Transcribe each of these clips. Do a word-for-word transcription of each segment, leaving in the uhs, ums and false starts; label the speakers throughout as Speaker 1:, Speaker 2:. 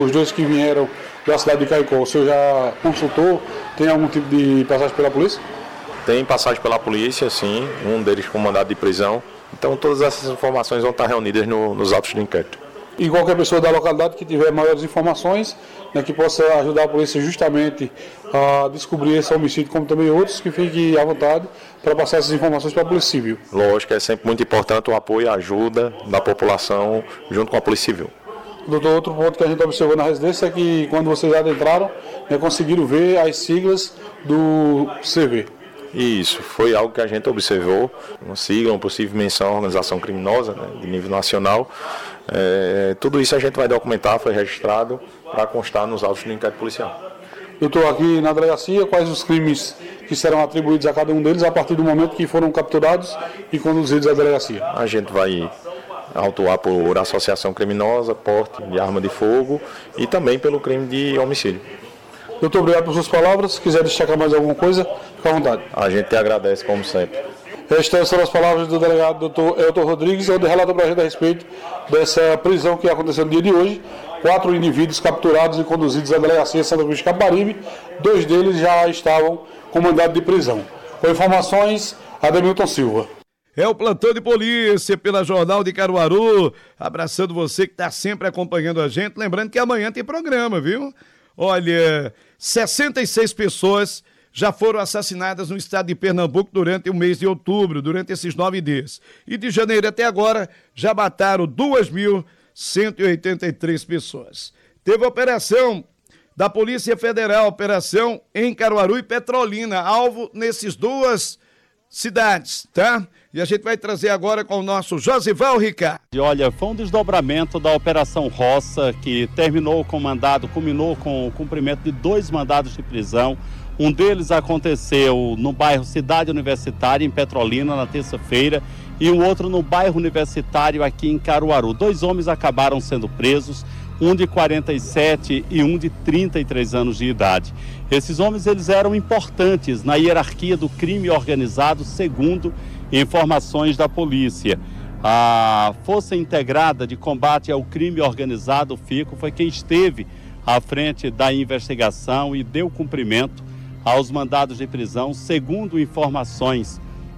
Speaker 1: Os dois que vieram da cidade de Caicó, o senhor já consultou? Tem algum tipo de passagem pela polícia?
Speaker 2: Tem passagem pela polícia, sim. Um deles com mandado de prisão. Então todas essas informações vão estar reunidas no, nos autos de inquérito.
Speaker 1: E qualquer pessoa da localidade que tiver maiores informações, né, que possa ajudar a polícia justamente a descobrir esse homicídio, como também outros, que fique à vontade para passar essas informações para a Polícia Civil.
Speaker 2: Lógico, é sempre muito importante o apoio e a ajuda da população junto com a Polícia Civil.
Speaker 1: Doutor, outro ponto que a gente observou na residência é que quando vocês adentraram, né, conseguiram ver as siglas do C V.
Speaker 2: Isso, foi algo que a gente observou, uma sigla, uma possível menção à organização criminosa, né, de nível nacional. É, tudo isso a gente vai documentar, foi registrado para constar nos autos do inquérito policial.
Speaker 1: Doutor, aqui na delegacia, quais os crimes que serão atribuídos a cada um deles a partir do momento que foram capturados e conduzidos à delegacia?
Speaker 2: A gente vai autuar por associação criminosa, porte de arma de fogo e também pelo crime de homicídio.
Speaker 1: Doutor, obrigado por suas palavras. Se quiser destacar mais alguma coisa, fique à vontade.
Speaker 2: A gente te agradece, como sempre.
Speaker 1: Estas são as palavras do delegado doutor Elton Rodrigues, onde relata para a gente a respeito dessa prisão que aconteceu no dia de hoje. Quatro indivíduos capturados e conduzidos à delegacia Santa Cruz de Caparibe. Dois deles já estavam com mandado de prisão. Com informações, Ademilton Silva.
Speaker 3: É o plantão de polícia pela Jornal de Caruaru. Abraçando você que está sempre acompanhando a gente. Lembrando que amanhã tem programa, viu? Olha, sessenta e seis pessoas já foram assassinadas no estado de Pernambuco durante o mês de outubro, durante esses nove dias. E de janeiro até agora já mataram duas mil cento e oitenta e três pessoas. Teve operação da Polícia Federal, operação em Caruaru e Petrolina, alvo nesses duas cidades, tá? E a gente vai trazer agora com o nosso Josival Ricardo.
Speaker 4: E olha, foi um desdobramento da Operação Roça, que terminou com mandado, culminou com o cumprimento de dois mandados de prisão. Um deles aconteceu no bairro Cidade Universitária, em Petrolina, na terça-feira, e o outro no bairro Universitário, aqui em Caruaru. Dois homens acabaram sendo presos, um de quarenta e sete e um de trinta e três anos de idade. Esses homens eles eram importantes na hierarquia do crime organizado, segundo informações da polícia. A Força Integrada de Combate ao Crime Organizado, FICO, foi quem esteve à frente da investigação e deu cumprimento aos mandados de prisão, segundo informações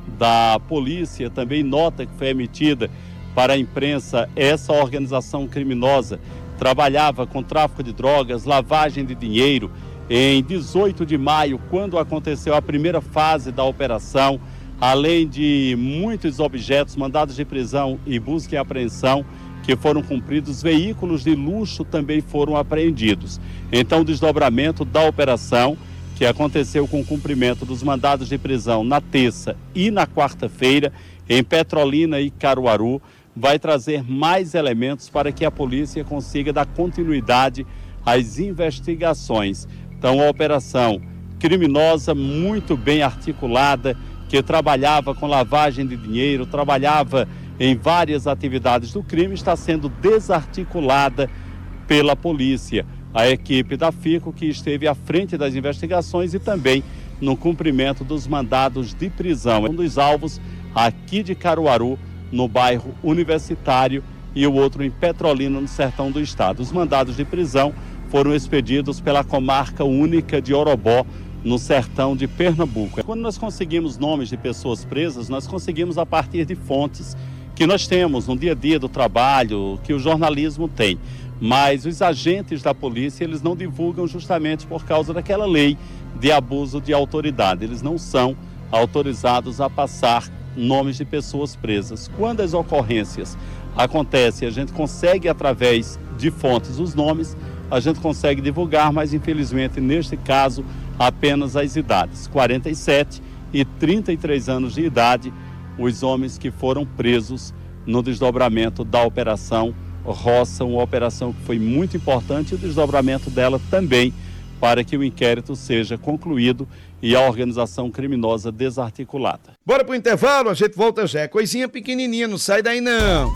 Speaker 4: da polícia, também nota que foi emitida para a imprensa. Essa organização criminosa trabalhava com tráfico de drogas, lavagem de dinheiro. Em dezoito de maio, quando aconteceu a primeira fase da operação, além de muitos objetos, mandados de prisão e busca e apreensão que foram cumpridos, veículos de luxo também foram apreendidos. Então, o desdobramento da operação, que aconteceu com o cumprimento dos mandados de prisão na terça e na quarta-feira, em Petrolina e Caruaru, vai trazer mais elementos para que a polícia consiga dar continuidade às investigações. Então, a operação criminosa muito bem articulada, que trabalhava com lavagem de dinheiro, trabalhava em várias atividades do crime, está sendo desarticulada pela polícia. A equipe da FICO, que esteve à frente das investigações e também no cumprimento dos mandados de prisão. Um dos alvos aqui de Caruaru, no bairro Universitário, e o outro em Petrolina, no sertão do estado. Os mandados de prisão foram expedidos pela comarca única de Orobó, no sertão de Pernambuco. Quando nós conseguimos nomes de pessoas presas, nós conseguimos a partir de fontes que nós temos no dia a dia do trabalho, que o jornalismo tem. Mas os agentes da polícia, eles não divulgam justamente por causa daquela lei de abuso de autoridade. Eles não são autorizados a passar nomes de pessoas presas. Quando as ocorrências acontecem, a gente consegue, através de fontes, os nomes, a gente consegue divulgar, mas infelizmente, neste caso, apenas as idades, quarenta e sete e trinta e três anos de idade, os homens que foram presos no desdobramento da Operação Roça, uma operação que foi muito importante, e o desdobramento dela também para que o inquérito seja concluído e a organização criminosa desarticulada.
Speaker 3: Bora pro intervalo, a gente volta já. Coisinha pequenininha, não sai daí não.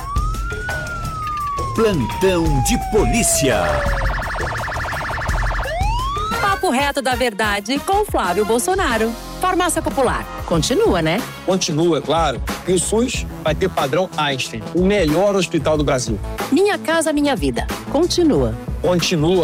Speaker 5: Plantão de polícia.
Speaker 6: Papo reto da verdade com Flávio Bolsonaro. Farmácia Popular. Continua, né?
Speaker 7: Continua, claro. E o SUS vai ter padrão Einstein, o melhor hospital do Brasil.
Speaker 6: Minha Casa Minha Vida. Continua.
Speaker 7: Continua.